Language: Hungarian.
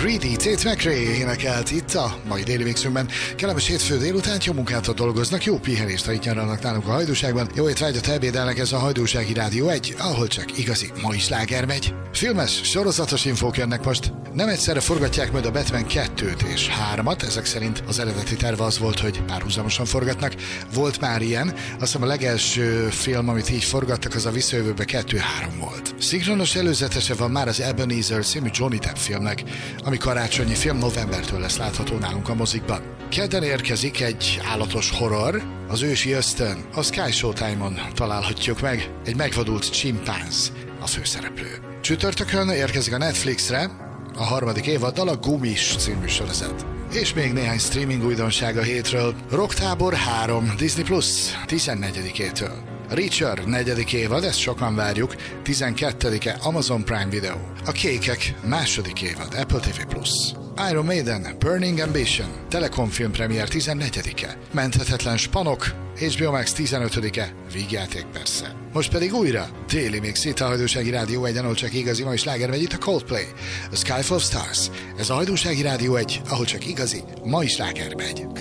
Greedy, Tate McRae énekelt itt a mai déli mixünkben. Kellemes hétfő délután, jó munkát dolgoznak, jó pihenést, ha itt nyaralnak nálunk a Hajdúságban. Jó étvágyat ebédelnek, ez a Hajdúsági Rádió 1, ahol csak igazi mai sláger megy. Filmes, sorozatos infók jönnek most. Nem egyszerre forgatják majd a Batman 2-t és 3-at, ezek szerint az eredeti terve az volt, hogy párhuzamosan forgatnak. Volt már ilyen, azt hiszem a legelső film, amit így forgattak, az a Visszajövőbe 2-3 volt. Szinkronos előzetese van már az Ebenezer című Johnny Depp filmnek, ami karácsonyi film, novembertől lesz látható nálunk a mozikban. Kedden érkezik egy állatos horror, az ősi ösztön, a Sky Showtime-on találhatjuk meg, egy megvadult csimpánz a főszereplő. Csütörtökön érkezik a Netflixre a 3. évaddal a Gumis című sorozat. És még néhány streaming újdonság a hétről. Rocktábor 3, Disney Plus 14-től. Reacher 4. évad, ezt sokan várjuk, 12-e Amazon Prime Video. A Kékek 2. évad, Apple TV Plus. Iron Maiden, Burning Ambition, Telekom filmpremiér 14-e. Menthetetlen Spanok, HBO Max 15-e, vígjáték persze. Most pedig újra déli mix itt a Hajdúsági Rádió 1, ahol csak igazi mai sláger megy, itt a Coldplay, a Sky of Stars. Ez a Hajdúsági Rádió 1, ahol csak igazi mai sláger megy.